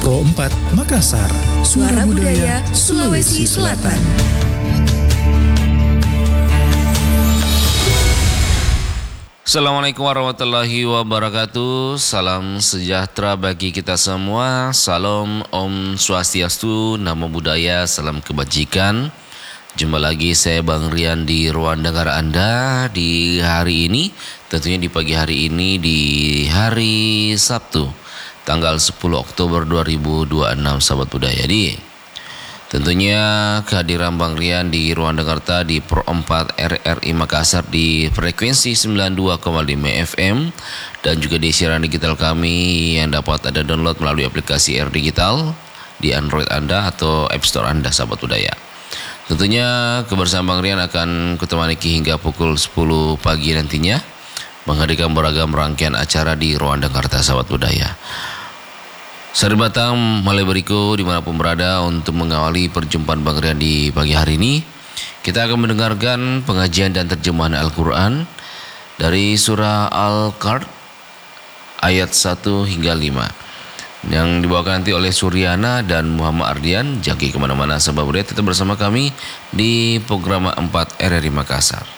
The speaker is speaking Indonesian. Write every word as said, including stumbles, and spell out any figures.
Pro empat Makassar, Suara Budaya Sulawesi Selatan. Assalamualaikum warahmatullahi wabarakatuh. Salam sejahtera bagi kita semua. Salam Om Swastiastu, Namo Buddhaya, salam kebajikan. Jumpa lagi saya Bang Rian di ruang dengar Anda di hari ini. Tentunya di pagi hari ini di hari Sabtu tanggal sepuluh Oktober dua ribu dua puluh enam, sahabat budaya. Di tentunya kehadiran Bang Rian di ruang dengar di Pro empat R R I Makassar di frekuensi sembilan puluh dua koma lima F M dan juga di siaran digital kami yang dapat Anda download melalui aplikasi R Digital di Android Anda atau App Store Anda, sahabat budaya. Tentunya kebersamaan Bang Rian akan kutemani hingga pukul sepuluh pagi nantinya menghadirkan beragam rangkaian acara di ruang dengar sahabat budaya. Sari Batang mulai berikut dimanapun berada untuk mengawali perjumpaan Bang Rian di pagi hari ini. Kita akan mendengarkan pengajian dan terjemahan Al-Quran dari surah Al-Qard ayat satu hingga lima yang dibawakan nanti oleh Suryana dan Muhammad Ardian. Jangan kemana-mana sahabat budaya, tetap bersama kami di program empat R R I Makassar.